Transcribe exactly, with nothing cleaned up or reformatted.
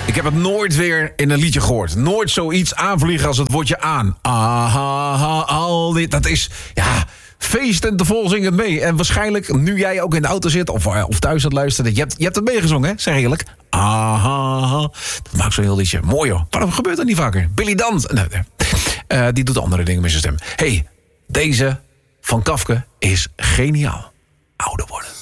Ik heb het nooit weer in een liedje gehoord. Nooit zoiets aanvliegen als het woordje aan. Aha, al dit. Dat is, ja, feestend te vol zing het mee. En waarschijnlijk, nu jij ook in de auto zit of, of thuis aan het luisteren, je hebt, je hebt het meegezongen, hè? Zeg eerlijk. Aha, dat maakt zo'n heel liedje. Mooi hoor. Waarom gebeurt dat niet vaker? Billy Dans. Nee, nee. Uh, die doet andere dingen met zijn stem. Hey, deze van Kafka is geniaal. Ouder worden.